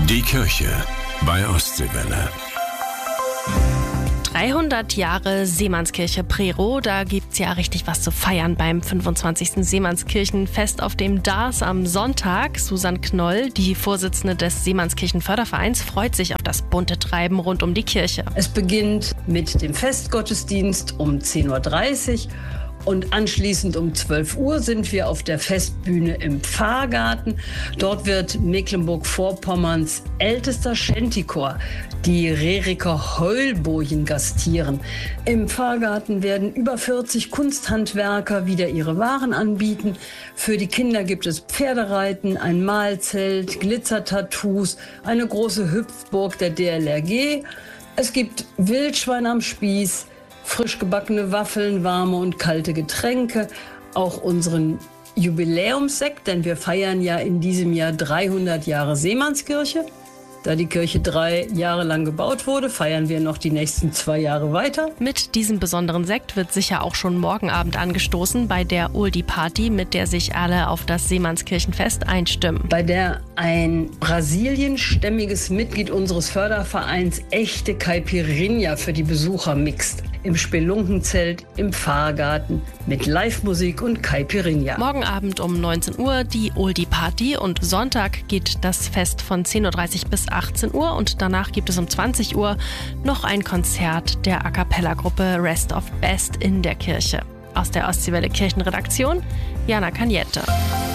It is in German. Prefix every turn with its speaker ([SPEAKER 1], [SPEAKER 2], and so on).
[SPEAKER 1] Die Kirche bei Ostseewelle.
[SPEAKER 2] 300 Jahre Seemannskirche Prerow, da gibt's ja richtig was zu feiern beim 25. Seemannskirchenfest auf dem Dars am Sonntag. Susanne Knoll, die Vorsitzende des Seemannskirchenfördervereins, freut sich auf das bunte Treiben rund um die Kirche.
[SPEAKER 3] Es beginnt mit dem Festgottesdienst um 10:30 Uhr. Und anschließend um 12 Uhr sind wir auf der Festbühne im Pfarrgarten. Dort wird Mecklenburg-Vorpommerns ältester Shantychor, die Reriker Heulbojen, gastieren. Im Pfarrgarten werden über 40 Kunsthandwerker wieder ihre Waren anbieten. Für die Kinder gibt es Pferdereiten, ein Mahlzelt, Glitzertattoos, eine große Hüpfburg der DLRG. Es gibt Wildschwein am Spieß, frisch gebackene Waffeln, warme und kalte Getränke, auch unseren Jubiläumssekt, denn wir feiern ja in diesem Jahr 300 Jahre Seemannskirche. Da die Kirche 3 Jahre lang gebaut wurde, feiern wir noch die nächsten 2 Jahre weiter.
[SPEAKER 2] Mit diesem besonderen Sekt wird sicher auch schon morgen Abend angestoßen bei der Oldie Party, mit der sich alle auf das Seemannskirchenfest einstimmen.
[SPEAKER 3] Bei der ein brasilienstämmiges Mitglied unseres Fördervereins echte Caipirinha für die Besucher mixt. Im Spelunkenzelt, im Pfarrgarten, mit Live-Musik und Caipirinha.
[SPEAKER 2] Morgen Abend um 19 Uhr die Oldie Party und Sonntag geht das Fest von 10:30 Uhr bis 18 Uhr und danach gibt es um 20 Uhr noch ein Konzert der A-cappella-Gruppe Rest of Best in der Kirche. Aus der Ostseewelle Kirchenredaktion, Jana Kaniette.